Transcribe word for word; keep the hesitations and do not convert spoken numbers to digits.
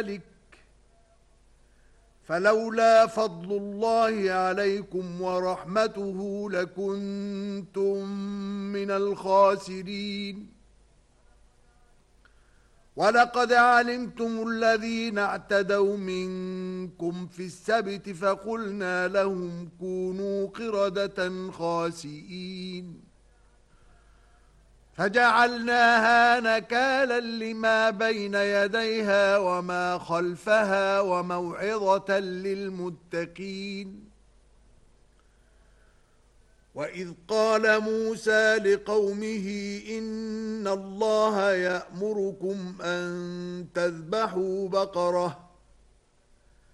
فلولا فضل الله عليكم ورحمته لكنتم من الخاسرين. ولقد علمتم الذين اعتدوا منكم في السبت فقلنا لهم كونوا قردة خاسئين فجعلناها نكالا لما بين يديها وما خلفها وموعظة للمتقين. وإذ قال موسى لقومه إن الله يأمركم أن تذبحوا بقرة